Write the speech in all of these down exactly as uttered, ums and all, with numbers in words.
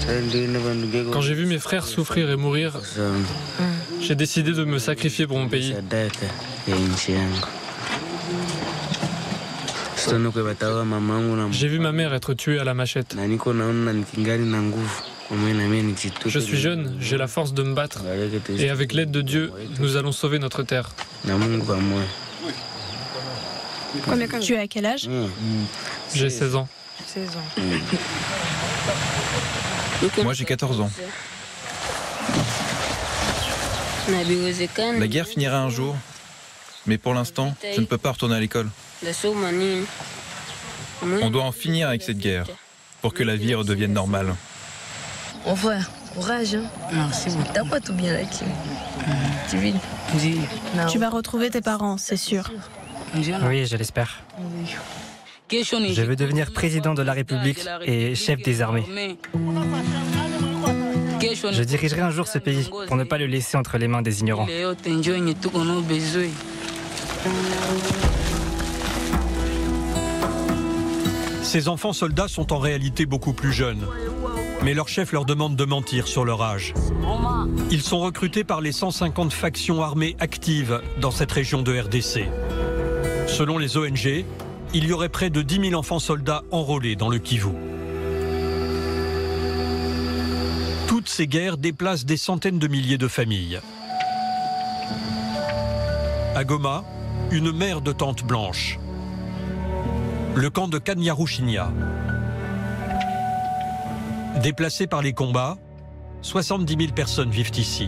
Quand j'ai vu mes frères souffrir et mourir, j'ai décidé de me sacrifier pour mon pays. J'ai vu ma mère être tuée à la machette. Je suis jeune, j'ai la force de me battre. Et avec l'aide de Dieu, nous allons sauver notre terre. Tu as quel âge? J'ai seize ans. seize ans. Moi j'ai quatorze ans. La guerre finira un jour, mais pour l'instant, je ne peux pas retourner à l'école. On doit en finir avec cette guerre pour que la vie redevienne normale. Mon frère, courage. Merci beaucoup. T'as pas tout bien là. Tu vas retrouver tes parents, c'est sûr. Oui, je l'espère. Je veux devenir président de la République et chef des armées. Je dirigerai un jour ce pays pour ne pas le laisser entre les mains des ignorants. Ces enfants soldats sont en réalité beaucoup plus jeunes. Mais leur chef leur demande de mentir sur leur âge. Ils sont recrutés par les cent cinquante factions armées actives dans cette région de R D C. Selon les O N G, il y aurait près de dix mille enfants soldats enrôlés dans le Kivu. Toutes ces guerres déplacent des centaines de milliers de familles. À Goma, une mère de tente blanche. Le camp de Kanyaruchinya. Déplacés par les combats, soixante-dix mille personnes vivent ici.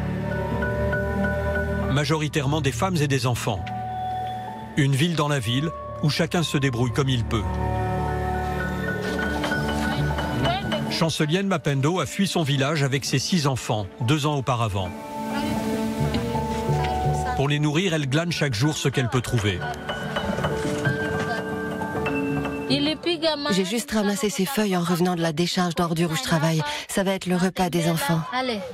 Majoritairement des femmes et des enfants. Une ville dans la ville où chacun se débrouille comme il peut. Chancelienne Mapendo a fui son village avec ses six enfants, deux ans auparavant. Pour les nourrir, elle glane chaque jour ce qu'elle peut trouver. J'ai juste ramassé ces feuilles en revenant de la décharge d'ordures où je travaille. Ça va être le repas des enfants.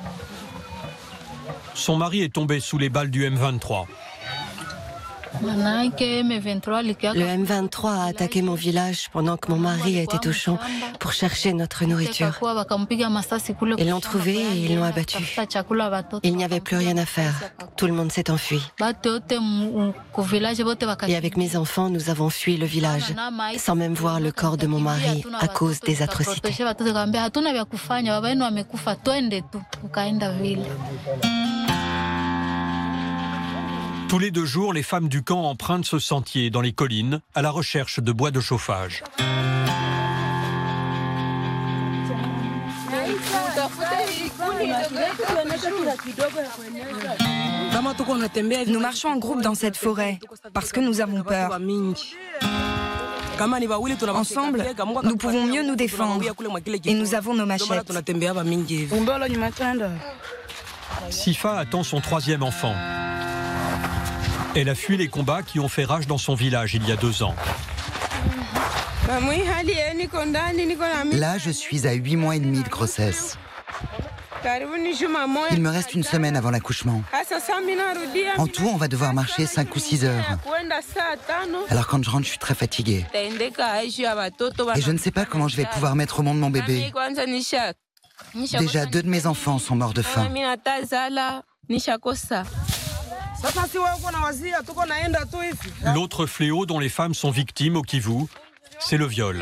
Son mari est tombé sous les balles du M vingt-trois. Le M vingt-trois a attaqué mon village pendant que mon mari était au champ pour chercher notre nourriture. Ils l'ont trouvé et ils l'ont abattu. Il n'y avait plus rien à faire. Tout le monde s'est enfui. Et avec mes enfants, nous avons fui le village, sans même voir le corps de mon mari à cause des atrocités. Tous les deux jours, les femmes du camp empruntent ce sentier dans les collines à la recherche de bois de chauffage. Nous marchons en groupe dans cette forêt parce que nous avons peur. Ensemble, nous pouvons mieux nous défendre et nous avons nos machettes. Sifa attend son troisième enfant. Elle a fui les combats qui ont fait rage dans son village il y a deux ans. Là, je suis à huit mois et demi de grossesse. Il me reste une semaine avant l'accouchement. En tout, on va devoir marcher cinq ou six heures. Alors quand je rentre, je suis très fatiguée. Et je ne sais pas comment je vais pouvoir mettre au monde mon bébé. Déjà, deux de mes enfants sont morts de faim. L'autre fléau dont les femmes sont victimes au Kivu, c'est le viol.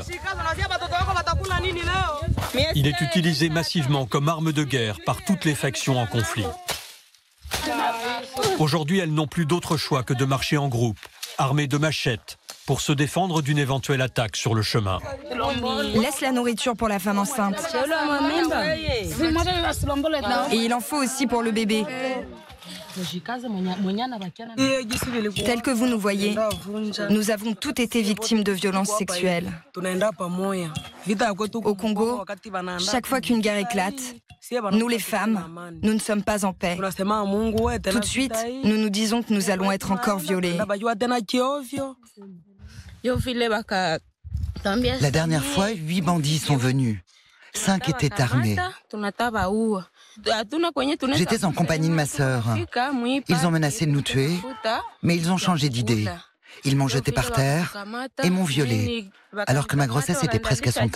Il est utilisé massivement comme arme de guerre par toutes les factions en conflit. Aujourd'hui, elles n'ont plus d'autre choix que de marcher en groupe, armées de machettes, pour se défendre d'une éventuelle attaque sur le chemin. Laisse la nourriture pour la femme enceinte. Et il en faut aussi pour le bébé. Tel que vous nous voyez, nous avons toutes été victimes de violences sexuelles. Au Congo, chaque fois qu'une guerre éclate, nous les femmes, nous ne sommes pas en paix. Tout de suite, nous nous disons que nous allons être encore violées. La dernière fois, huit bandits sont venus. Cinq étaient armés. J'étais en compagnie de ma sœur. Ils ont menacé de nous tuer, mais ils ont changé d'idée. Ils m'ont jeté par terre et m'ont violée, alors que ma grossesse était presque à son terme.